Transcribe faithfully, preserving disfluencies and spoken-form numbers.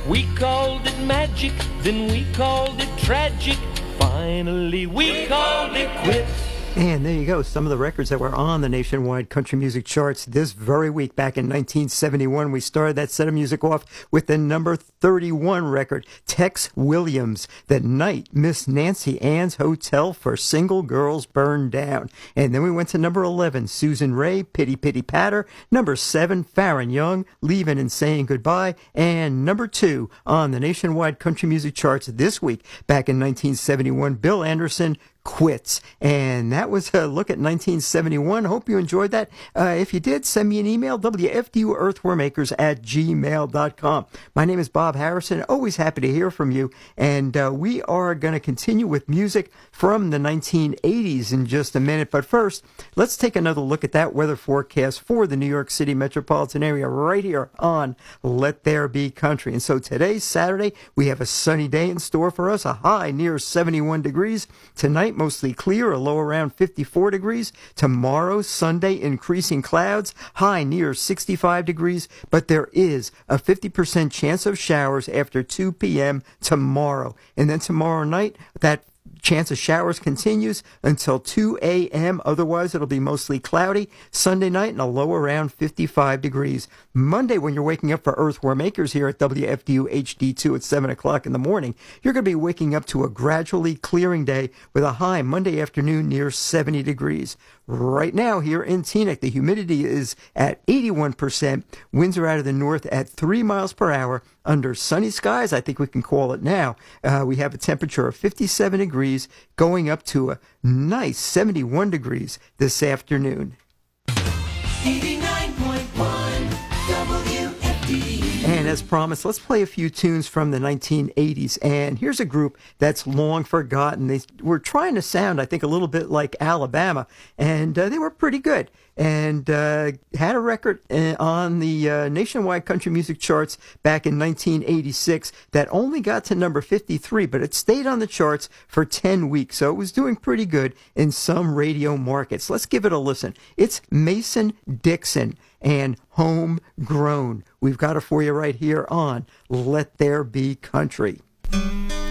We called it magic, then we called it tragic. Finally, we called it quits. And there you go, some of the records that were on the nationwide country music charts this very week. Back in nineteen seventy-one, we started that set of music off with the number thirty-one record, Tex Williams, "The Night Miss Nancy Ann's Hotel for Single Girls Burned Down." And then we went to number eleven, Susan Ray, "Pitty Pitty Patter." Number seven, Farron Young, "Leaving and Saying Goodbye." And number two on the nationwide country music charts this week, back in nineteen seventy-one, Bill Anderson, "Quits." And that was a look at nineteen seventy-one. Hope you enjoyed that. Uh, if you did, send me an email, W F D U earthwormakers at gmail dot com. My name is Bob Harrison. Always happy to hear from you. And uh, we are going to continue with music from the nineteen eighties in just a minute. But first, let's take another look at that weather forecast for the New York City metropolitan area right here on Let There Be Country. And so today's Saturday. We have a sunny day in store for us, a high near seventy-one degrees. Tonight, mostly clear, a low around fifty-four degrees. Tomorrow, Sunday, increasing clouds, high near sixty-five degrees, but there is a fifty percent chance of showers after two p.m. tomorrow. And then tomorrow night, that chance of showers continues until two a.m. Otherwise, it'll be mostly cloudy. Sunday night and a low around fifty-five degrees. Monday, when you're waking up for Earthworm Acres here at W F D U H D two at seven o'clock in the morning, you're going to be waking up to a gradually clearing day with a high Monday afternoon near seventy degrees. Right now here in Teaneck, the humidity is at eighty-one percent. Winds are out of the north at three miles per hour. Under sunny skies, I think we can call it now. Uh, we have a temperature of fifty-seven degrees, going up to a nice seventy-one degrees this afternoon. eighty-nine point one W F D U. And as promised, let's play a few tunes from the nineteen eighties. And here's a group that's long forgotten. They were trying to sound, I think, a little bit like Alabama, and uh, they were pretty good. And uh, had a record uh, on the uh, nationwide country music charts back in nineteen eighty-six that only got to number fifty-three, but it stayed on the charts for ten weeks. So it was doing pretty good in some radio markets. Let's give it a listen. It's Mason Dixon and Homegrown. We've got it for you right here on Let There Be Country.